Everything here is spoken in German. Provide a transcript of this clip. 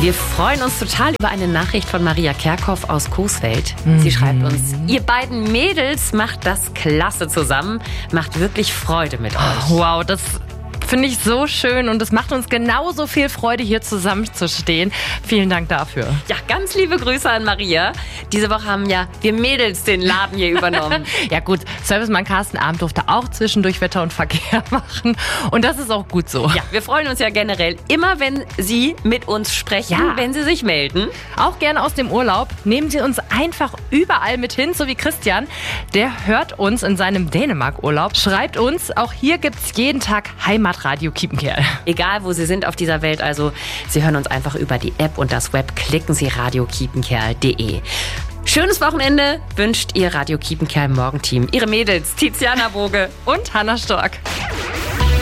Wir freuen uns total über eine Nachricht von Maria Kerkhoff aus Coesfeld. Sie schreibt uns, ihr beiden Mädels macht das klasse zusammen, macht wirklich Freude mit euch. Wow, das finde ich so schön und es macht uns genauso viel Freude, hier zusammenzustehen. Vielen Dank dafür. Ja, ganz liebe Grüße an Maria. Diese Woche haben ja wir Mädels den Laden hier übernommen. Ja gut, Servicemann Carsten Abend durfte auch zwischendurch Wetter und Verkehr machen und das ist auch gut so. Ja, wir freuen uns ja generell immer, wenn Sie mit uns sprechen, wenn Sie sich melden. Auch gerne aus dem Urlaub. Nehmen Sie uns einfach überall mit hin, so wie Christian. Der hört uns in seinem Dänemark-Urlaub. Schreibt uns, auch hier gibt's jeden Tag Heimatradio Kiepenkerl. Egal, wo Sie sind auf dieser Welt, also Sie hören uns einfach über die App und das Web. Klicken Sie radiokiepenkerl.de. Schönes Wochenende wünscht Ihr Radio Kiepenkerl Morgenteam. Ihre Mädels Tiziana Boge und Hanna Stork.